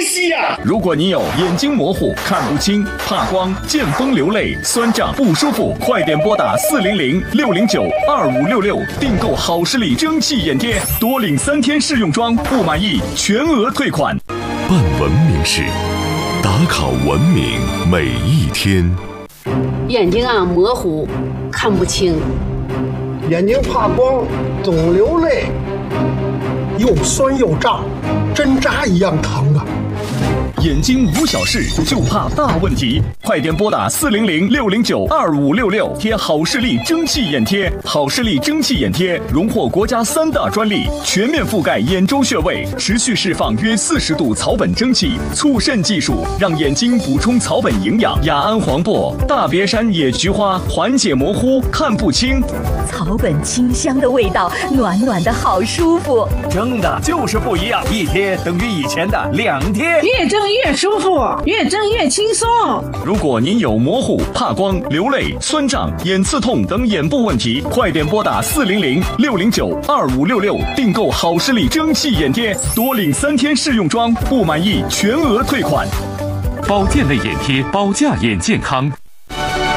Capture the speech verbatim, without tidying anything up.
西呀、啊！ 如果你有眼睛模糊、看不清、怕光、见风流泪、酸胀、不舒服，快点拨打四零零六零九二五六六订购好视力蒸汽眼贴，多领三天试用装，不满意全额退款。 办文明事，打卡文明每一天。 眼睛啊模糊，看不清， 眼睛怕光，总流泪，又酸又胀，针扎一样疼啊！ 眼睛无小事，就怕大问题，快点拨打四零零六零九二五六六贴好视力蒸汽眼贴。好视力蒸汽眼贴荣获国家三大专利，全面覆盖眼周穴位，持续释放约四十度草本蒸汽，促渗技术让眼睛补充草本营养。雅安黄柏、大别山野菊花缓解模糊看不清， 草本清香的味道，暖暖的好舒服。 蒸的就是不一样，一贴等于以前的两贴， 越蒸越舒服，越蒸越轻松。 如果您有模糊、怕光、流泪、酸胀、眼刺痛等眼部问题，快点拨打四零零六零九二五六六订购好视力蒸汽眼贴，多领三天试用装，不满意全额退款。 保健类眼贴，保价眼健康，